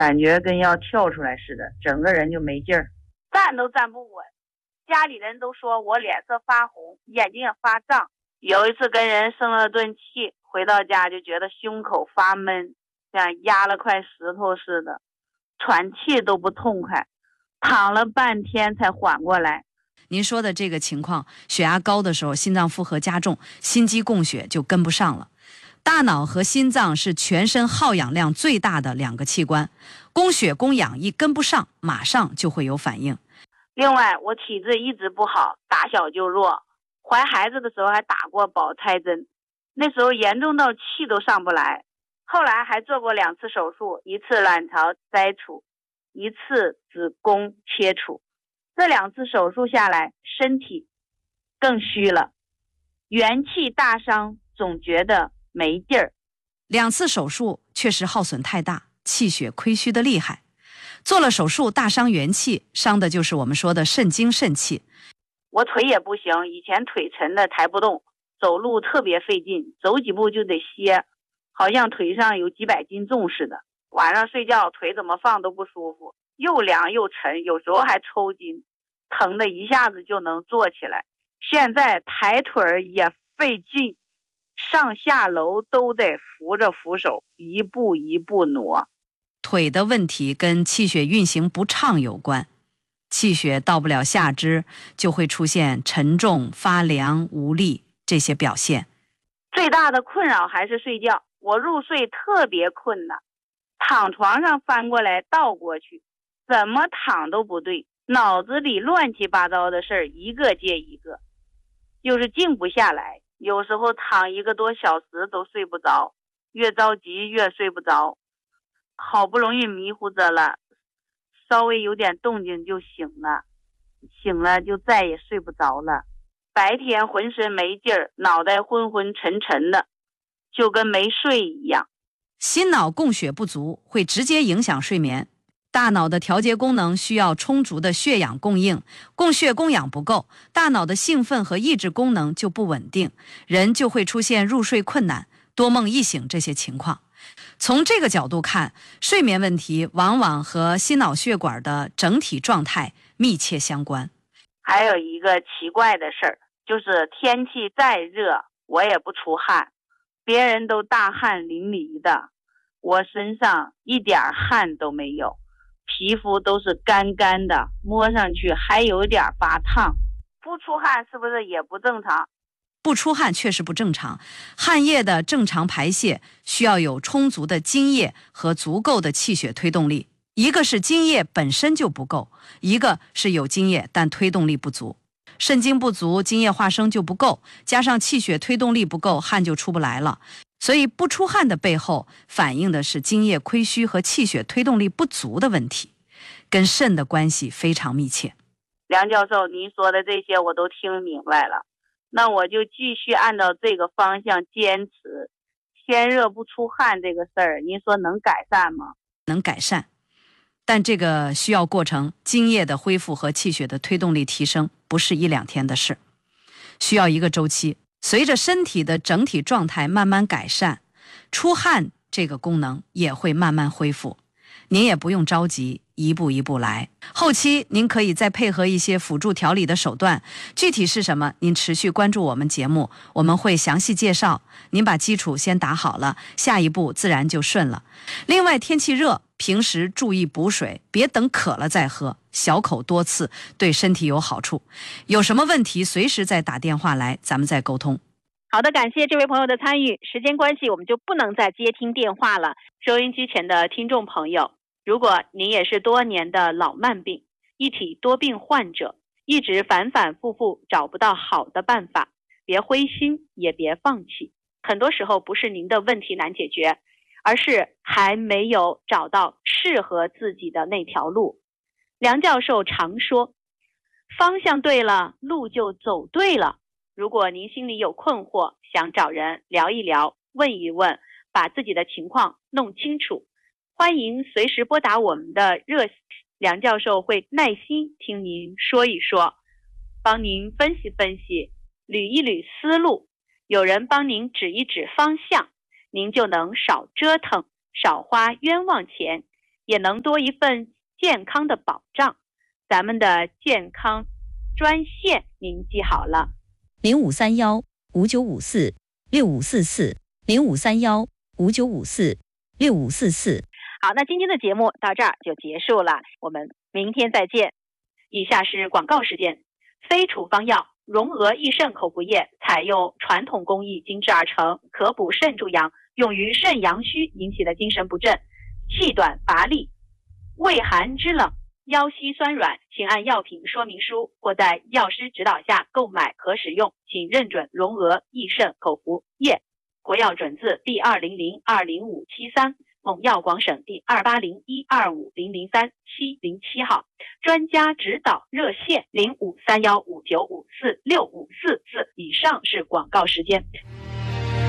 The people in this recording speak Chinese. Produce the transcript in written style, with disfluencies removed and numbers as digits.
感觉跟要跳出来似的，整个人就没劲儿， 站都站不稳。家里人都说我脸色发红，眼睛也发胀。有一次跟人生了顿气，回到家就觉得胸口发闷，像压了块石头似的，喘气都不痛快，躺了半天才缓过来。 您说的这个情况，血压高的时候心脏负荷加重，心肌供血就跟不上了。大脑和心脏是全身耗氧量最大的两个器官，供血供氧一跟不上，马上就会有反应。 另外我体质一直不好，打小就弱，怀孩子的时候还打过保胎针，那时候严重到气都上不来。后来还做过2次手术，一次卵巢摘除，一次子宫切除。这2次手术下来，身体更虚了，元气大伤，总觉得没劲儿。 2次手术确实耗损太大，气血亏虚的厉害。做了手术大伤元气，伤的就是我们说的肾精肾气。 我腿也不行，以前腿沉的抬不动，走路特别费劲，走几步就得歇，好像腿上有几百斤重似的。晚上睡觉腿怎么放都不舒服，又凉又沉，有时候还抽筋，疼的一下子就能坐起来。现在抬腿也费劲，上下楼都得扶着扶手，一步一步挪。 腿的问题跟气血运行不畅有关，气血到不了下肢，就会出现沉重、发凉、无力这些表现。 最大的困扰还是睡觉，我入睡特别困难，躺床上翻过来倒过去，怎么躺都不对，脑子里乱七八糟的事儿一个接一个，就是静不下来。有时候躺1个多小时都睡不着，越着急越睡不着，好不容易迷糊着了，稍微有点动静就醒了，醒了就再也睡不着了。白天浑身没劲儿，脑袋昏昏沉沉的，就跟没睡一样。 心脑供血不足会直接影响睡眠，大脑的调节功能需要充足的血氧供应，供血供氧不够，大脑的兴奋和抑制功能就不稳定，人就会出现入睡困难、多梦易醒这些情况。从这个角度看，睡眠问题往往和心脑血管的整体状态密切相关。 还有一个奇怪的事儿，就是天气再热，我也不出汗，别人都大汗淋漓的，我身上一点汗都没有，皮肤都是干干的，摸上去还有点发烫。不出汗是不是也不正常？ 不出汗确实不正常，汗液的正常排泄需要有充足的津液和足够的气血推动力。一个是津液本身就不够，一个是有津液但推动力不足。肾精不足，津液化生就不够，加上气血推动力不够，汗就出不来了。所以不出汗的背后反映的是津液亏虚和气血推动力不足的问题，跟肾的关系非常密切。 梁教授，您说的这些我都听明白了，那我就继续按照这个方向坚持。天热不出汗这个事儿，您说能改善吗？ 能改善，但这个需要过程，津液的恢复和气血的推动力提升不是1、2天的事，需要一个周期。随着身体的整体状态慢慢改善，出汗这个功能也会慢慢恢复。您也不用着急，一步一步来。后期您可以再配合一些辅助调理的手段，具体是什么，您持续关注我们节目，我们会详细介绍。您把基础先打好了，下一步自然就顺了。另外，天气热，平时注意补水，别等渴了再喝，小口多次对身体有好处。有什么问题随时再打电话来，咱们再沟通。 好的，感谢这位朋友的参与。时间关系，我们就不能再接听电话了。收音机前的听众朋友，如果您也是多年的老慢病、一体多病患者，一直反反复复找不到好的办法，别灰心，也别放弃。很多时候不是您的问题难解决，而是还没有找到适合自己的那条路。梁教授常说，方向对了，路就走对了。如果您心里有困惑，想找人聊一聊，问一问，把自己的情况弄清楚，欢迎随时拨打我们的热线，梁教授会耐心听您说一说，帮您分析分析，捋一捋思路，有人帮您指一指方向，您就能少折腾，少花冤枉钱， 也能多一份健康的保障。咱们的健康专线您记好了 ，0531-5954-6544，0531-5954-6544。 好，那今天的节目到这儿就结束了，我们明天再见。以下是广告时间。非处方药荣额益肾口服液采用传统工艺精制而成，可补肾助阳，用于肾阳虚引起的精神不振、气短乏力、畏寒肢冷、腰膝酸软，请按药品说明书或在药师指导下购买和使用，请认准荣额益肾口服液，国药准字第200-20573，蒙药广省第280-125-003-707号，专家指导热线053159546544。以上是广告时间。